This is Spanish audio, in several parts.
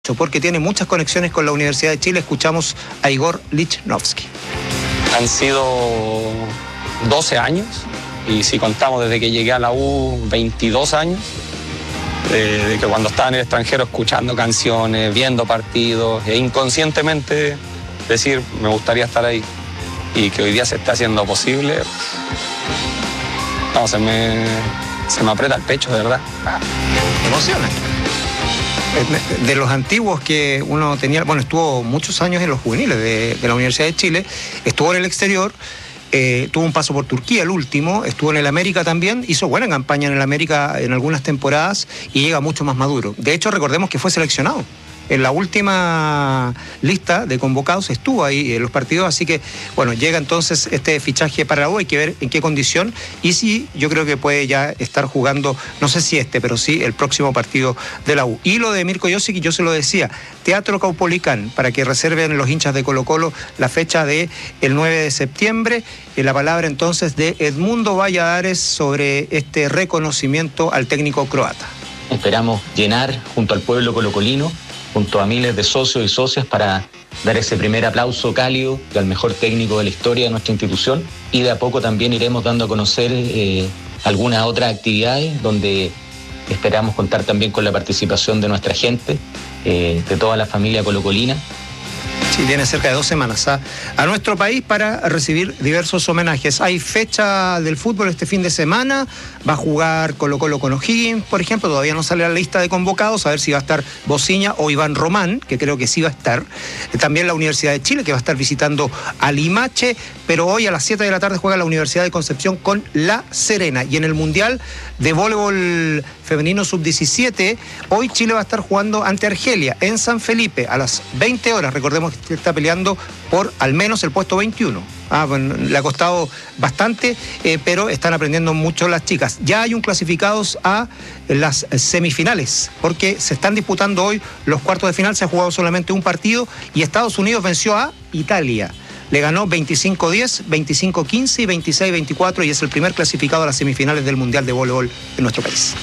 porque tiene muchas conexiones con la Universidad de Chile. Escuchamos a Igor Lichnowsky. Han sido 12 años, y si contamos desde que llegué a la U, 22 años, de que cuando estaba en el extranjero escuchando canciones, viendo partidos, e inconscientemente decir, me gustaría estar ahí, y que hoy día se está haciendo posible, no, se me aprieta el pecho, de verdad. Emociona. De los antiguos que uno tenía, bueno, estuvo muchos años en los juveniles de la Universidad de Chile, estuvo en el exterior, tuvo un paso por Turquía, el último, estuvo en el América también, hizo buena campaña en el América en algunas temporadas y llega mucho más maduro. De hecho, recordemos que fue seleccionado. En la última lista de convocados estuvo ahí en los partidos, así que, bueno, llega entonces este fichaje para la U, hay que ver en qué condición, y sí, yo creo que puede ya estar jugando, no sé si pero sí el próximo partido de la U. Y lo de Mirko Josic, yo se lo decía, Teatro Caupolicán, para que reserven los hinchas de Colo-Colo la fecha del 9 de septiembre, la palabra entonces de Edmundo Valladares sobre este reconocimiento al técnico croata. Esperamos llenar junto al pueblo colocolino, junto a miles de socios y socias, para dar ese primer aplauso cálido al mejor técnico de la historia de nuestra institución, y de a poco también iremos dando a conocer algunas otras actividades donde esperamos contar también con la participación de nuestra gente, de toda la familia colocolina. Sí, tiene cerca de 2 semanas a nuestro país para recibir diversos homenajes. Hay fecha del fútbol este fin de semana, va a jugar Colo-Colo con O'Higgins, por ejemplo, todavía no sale la lista de convocados, a ver si va a estar Bociña o Iván Román, que creo que sí va a estar. También la Universidad de Chile, que va a estar visitando a Limache, pero hoy a las 7 de la tarde juega la Universidad de Concepción con La Serena. Y en el Mundial de Voleibol Femenino Sub-17, hoy Chile va a estar jugando ante Argelia en San Felipe a las 20 horas. Recordemos que está peleando por al menos el puesto 21. Bueno, le ha costado bastante, pero están aprendiendo mucho las chicas. Ya hay un clasificados a las semifinales, porque se están disputando hoy los cuartos de final. Se ha jugado solamente un partido y Estados Unidos venció a Italia. Le ganó 25-10, 25-15 y 26-24, y es el primer clasificado a las semifinales del Mundial de Voleibol en nuestro país.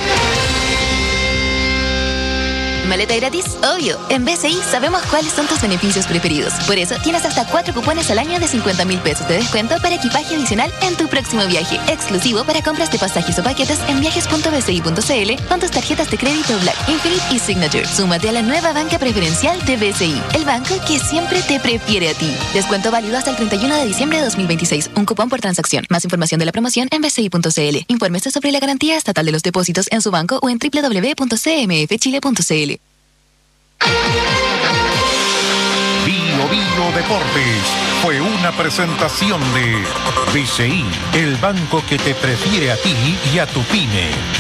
¿Maleta gratis? Obvio. En BCI sabemos cuáles son tus beneficios preferidos. Por eso tienes hasta 4 cupones al año de 50.000 pesos de descuento para equipaje adicional en tu próximo viaje. Exclusivo para compras de pasajes o paquetes en viajes.bci.cl con tus tarjetas de crédito Black, Infinite y Signature. Súmate a la nueva banca preferencial de BCI, el banco que siempre te prefiere a ti. Descuento válido hasta el 31 de diciembre de 2026. Un cupón por transacción. Más información de la promoción en bci.cl. Infórmese sobre la garantía estatal de los depósitos en su banco o en www.cmfchile.cl. Bio Deportes fue una presentación de BCI, el banco que te prefiere a ti y a tu pyme.